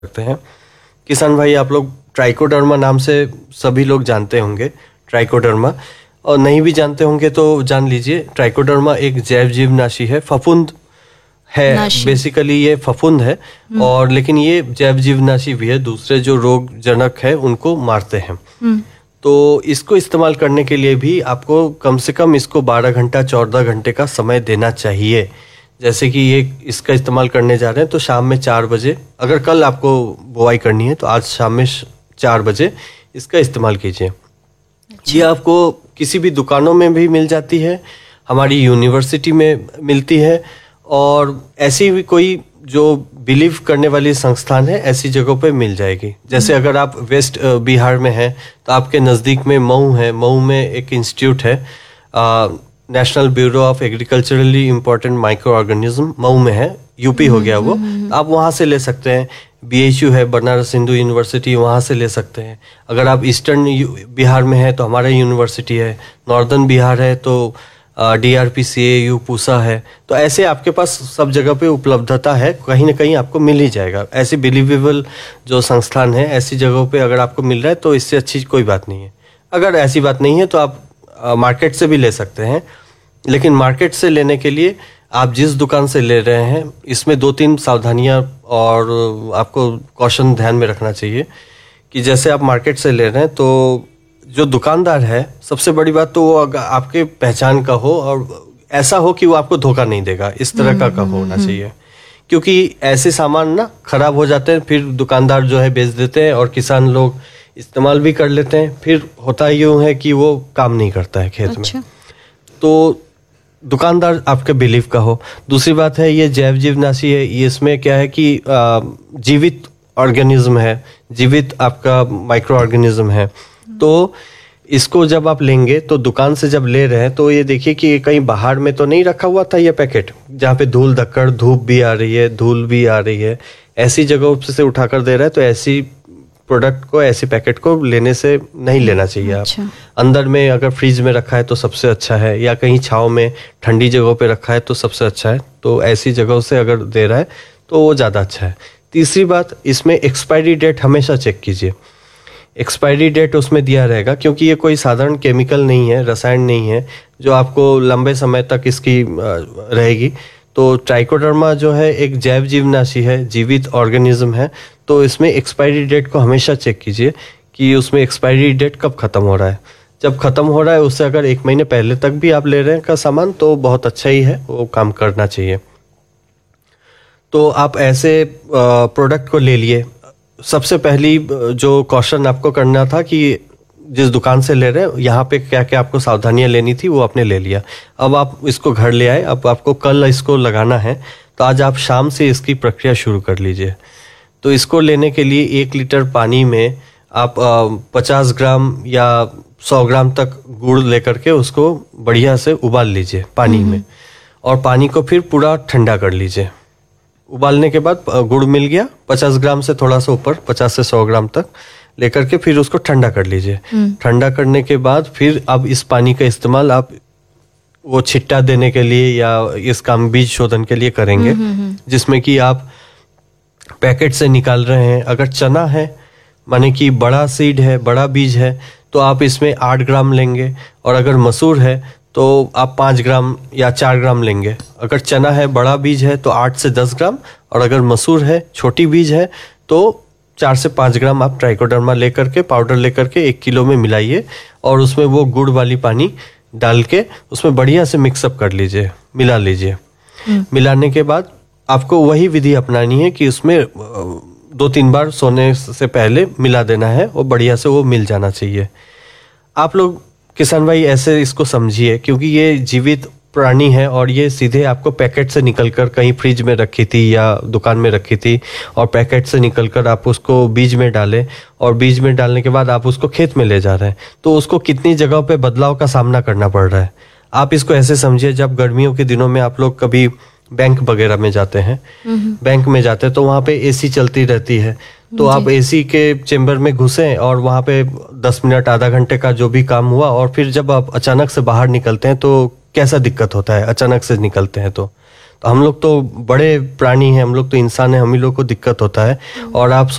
सकते हैं। किसान भाई, आप लोग ट्राइकोडर्मा नाम से सभी लोग जानते होंगे। ट्राइकोडर्मा, और नहीं भी जानते होंगे तो जान लीजिए, ट्राइकोडर्मा एक जैव जीवनाशी है, फफूंद है। बेसिकली ये फफूंद है, और लेकिन ये जैव जीवनाशी भी है, दूसरे जो रोग जनक है उनको मारते हैं। तो इसको इस्तेमाल करने के लिए भी आपको कम से कम इसको 12 घंटा 14 घंटे का समय देना चाहिए। जैसे कि ये इसका इस्तेमाल करने जा रहे हैं तो शाम में 4 बजे, अगर कल आपको बुआई करनी है तो आज शाम में 4 बजे इसका इस्तेमाल कीजिए। ये आपको किसी भी दुकानों में भी मिल जाती है, हमारी यूनिवर्सिटी में मिलती है, और ऐसी भी कोई जो बिलीव करने वाली संस्थान है ऐसी जगहों पे मिल जाएगी। जैसे अगर आप वेस्ट बिहार में हैं तो आपके नज़दीक में मऊ है, मऊ में एक इंस्टीट्यूट है, national bureau of agriculturally important micro organism, Mau में है, यूपी हो गया वो। आप वहाँ से ले सकते हैं। BHU है, बनारस हिंदू यूनिवर्सिटी, वहाँ से ले सकते हैं। अगर आप ईस्टर्न बिहार में है तो हमारा यूनिवर्सिटी है, नॉर्दर्न बिहार है तो DRPCAU पूसा है। तो ऐसे आपके पास सब जगह पे उपलब्धता है, कहीं ना कहीं आपको मिल ही जाएगा। ऐसी बिलीवेबल जो संस्थान है ऐसी जगहों पे अगर आपको मिल रहा है तो इससे अच्छी कोई बात नहीं है। अगर ऐसी बात नहीं है तो आप मार्केट से भी ले सकते हैं, लेकिन मार्केट से लेने के लिए आप जिस दुकान से ले रहे हैं इसमें 2-3 सावधानियां और आपको कॉशन ध्यान में रखना चाहिए। कि जैसे आप मार्केट से ले रहे हैं तो जो दुकानदार है, सबसे बड़ी बात तो वो आपके पहचान का हो और ऐसा हो कि वो आपको धोखा नहीं देगा, इस तरह का होना चाहिए। क्योंकि ऐसे सामान ना खराब हो जाते हैं, फिर दुकानदार जो है बेच देते हैं और किसान लोग इस्तेमाल भी कर लेते हैं, फिर होता यूँ है कि वो काम नहीं करता है खेत में। तो दुकानदार आपके बिलीव का हो। दूसरी बात है ये जैव जीवनाशी है, ये इसमें क्या है कि जीवित ऑर्गेनिज्म है, जीवित आपका माइक्रो ऑर्गेनिज्म है। तो इसको जब आप लेंगे तो दुकान से जब ले रहे हैं तो ये देखिए कि कहीं बाहर में तो नहीं रखा हुआ था ये पैकेट, जहाँ पे धूल धक्कड़, धूप भी आ रही है, धूल भी आ रही है, ऐसी जगहों से उठाकर दे रहा है। तो ऐसी प्रोडक्ट को, ऐसी पैकेट को लेने से नहीं लेना चाहिए। आप अंदर में अगर फ्रिज में रखा है तो सबसे अच्छा है, या कहीं छांव में ठंडी जगहों पे रखा है तो सबसे अच्छा है। तो ऐसी जगहों से अगर दे रहा है तो वो ज़्यादा अच्छा है। तीसरी बात, इसमें एक्सपायरी डेट हमेशा चेक कीजिए। एक्सपायरी डेट उसमें दिया रहेगा, क्योंकि ये कोई साधारण केमिकल नहीं है, रसायन नहीं है जो आपको लंबे समय तक इसकी रहेगी। तो ट्राइकोडर्मा जो है एक जैव जीवनाशी है, जीवित ऑर्गेनिज्म है। तो इसमें एक्सपायरी डेट को हमेशा चेक कीजिए कि उसमें एक्सपायरी डेट कब खत्म हो रहा है। जब खत्म हो रहा है उससे अगर 1 महीने पहले तक भी आप ले रहे हैं का सामान तो बहुत अच्छा ही है, वो काम करना चाहिए। तो आप ऐसे प्रोडक्ट को ले लिए। सबसे पहली जो क्वेश्चन आपको करना था कि जिस दुकान से ले रहे हैं यहाँ पे क्या क्या आपको सावधानियां लेनी थी, वो आपने ले लिया। अब आप इसको घर ले आए, अब आपको कल इसको लगाना है, तो आज आप शाम से इसकी प्रक्रिया शुरू कर लीजिए। तो इसको लेने के लिए 1 लीटर पानी में आप 50 ग्राम या 100 ग्राम तक गुड़ लेकर के उसको बढ़िया से उबाल लीजिए पानी में, और पानी को फिर पूरा ठंडा कर लीजिए। उबालने के बाद गुड़ मिल गया, 50 ग्राम से थोड़ा सा ऊपर, 50 से 100 ग्राम तक लेकर के फिर उसको ठंडा कर लीजिए। ठंडा करने के बाद फिर अब इस पानी का इस्तेमाल आप वो छिट्टा देने के लिए या इस काम बीज शोधन के लिए करेंगे, जिसमें कि आप पैकेट से निकाल रहे हैं। अगर चना है, माने कि बड़ा सीड है, बड़ा बीज है, तो आप इसमें 8 ग्राम लेंगे, और अगर मसूर है तो आप 5 ग्राम या 4 ग्राम लेंगे। अगर चना है, बड़ा बीज है, तो 8 से 10 ग्राम, और अगर मसूर है, छोटी बीज है, तो 4 से 5 ग्राम आप ट्राइकोडर्मा लेकर के, पाउडर लेकर के 1 किलो में मिलाइए, और उसमें वो गुड़ वाली पानी डाल के उसमें बढ़िया से मिक्सअप कर लीजिए, मिला लीजिए। मिलाने के बाद आपको वही विधि अपनानी है कि उसमें 2-3 बार सोने से पहले मिला देना है, और बढ़िया से वो मिल जाना चाहिए। आप लोग किसान भाई ऐसे इसको समझिए, क्योंकि ये जीवित प्राणी है और ये सीधे आपको पैकेट से निकलकर कहीं फ्रिज में रखी थी या दुकान में रखी थी, और पैकेट से निकलकर आप उसको बीज में डालें, और बीज में डालने के बाद आप उसको खेत में ले जा रहे हैं, तो उसको कितनी जगहों पे बदलाव का सामना करना पड़ रहा है। आप इसको ऐसे समझिए, जब गर्मियों के दिनों में आप लोग कभी बैंक वगैरह में जाते हैं, बैंक में जाते हैं तो वहाँ पे AC चलती रहती है, तो आप AC के चेम्बर में घुसे और वहाँ पे 10 मिनट, आधा घंटे का जो भी काम हुआ, और फिर जब आप अचानक से बाहर निकलते हैं तो कैसा दिक्कत होता है, अचानक से निकलते हैं तो तो हम लोग तो बड़े प्राणी हैं, हम लोग तो इंसान हैं, हम ही लोग को दिक्कत होता है। और आप